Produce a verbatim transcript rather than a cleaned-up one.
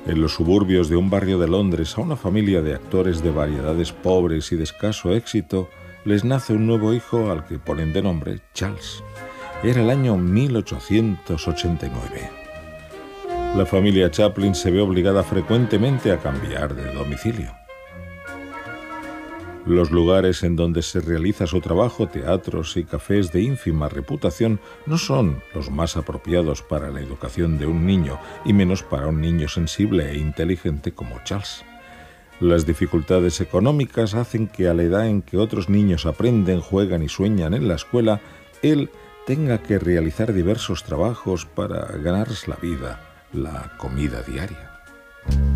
En los suburbios de un barrio de Londres, a una familia de actores de variedades pobres y de escaso éxito, les nace un nuevo hijo al que ponen de nombre Charles. Era el año mil ochocientos ochenta y nueve. La familia Chaplin se ve obligada frecuentemente a cambiar de domicilio. Los lugares en donde se realiza su trabajo, teatros y cafés de ínfima reputación, no son los más apropiados para la educación de un niño, y menos para un niño sensible e inteligente como Charles. Las dificultades económicas hacen que a la edad en que otros niños aprenden, juegan y sueñan en la escuela, él tenga que realizar diversos trabajos para ganarse la vida, la comida diaria.